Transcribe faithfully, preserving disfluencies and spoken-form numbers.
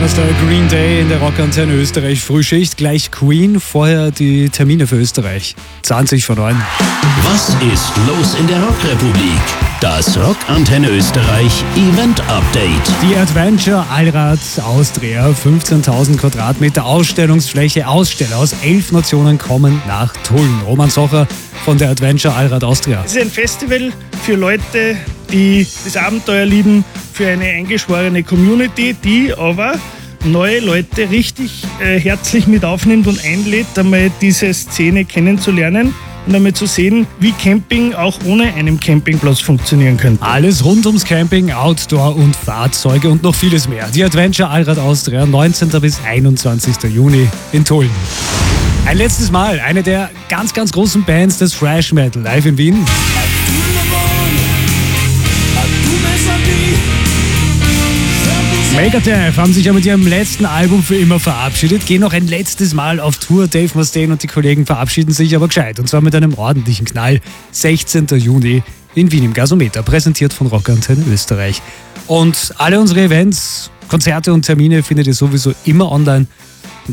Donnerstag Green Day in der Rockantenne Österreich Frühschicht, gleich Queen, vorher die Termine für Österreich. zwanzig vor neun. Was ist los in der Rockrepublik? Das Rockantenne Österreich Event Update. Die Adventure Allrad Austria, fünfzehntausend Quadratmeter Ausstellungsfläche, Aussteller aus elf Nationen kommen nach Tulln. Roman Socher von der Adventure Allrad Austria. Es ist ein Festival für Leute, die das Abenteuer lieben, für eine eingeschworene Community, die aber neue Leute richtig äh, herzlich mit aufnimmt und einlädt, einmal diese Szene kennenzulernen und einmal zu sehen, wie Camping auch ohne einen Campingplatz funktionieren könnte. Alles rund ums Camping, Outdoor und Fahrzeuge und noch vieles mehr. Die Adventure Allrad Austria, neunzehnten bis einundzwanzigsten Juni in Tulln. Ein letztes Mal, eine der ganz, ganz großen Bands des Thrash Metal live in Wien. Megadeth haben sich ja mit ihrem letzten Album für immer verabschiedet, gehen noch ein letztes Mal auf Tour. Dave Mustaine und die Kollegen verabschieden sich aber gescheit, und zwar mit einem ordentlichen Knall. sechzehnten Juni in Wien im Gasometer, präsentiert von Rockantenne Österreich. Und alle unsere Events, Konzerte und Termine findet ihr sowieso immer online